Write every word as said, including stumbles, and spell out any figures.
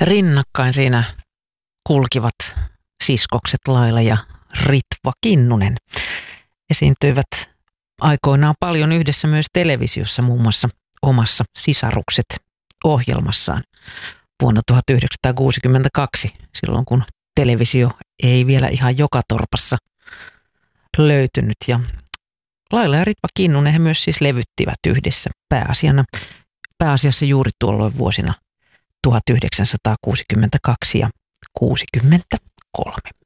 Rinnakkain siinä kulkivat siskokset Laila ja Ritva Kinnunen. Esiintyivät aikoinaan paljon yhdessä myös televisiossa, muun muassa omassa Sisarukset-ohjelmassaan vuonna tuhatyhdeksänsataakuusikymmentäkaksi, silloin kun televisio ei vielä ihan joka torpassa löytynyt. Ja Laila ja Ritva Kinnunen he myös siis levyttivät yhdessä pääasiana, pääasiassa juuri tuolloin vuosina tuhatyhdeksänsataakuusikymmentäkaksi ja kuusikymmentäkolme.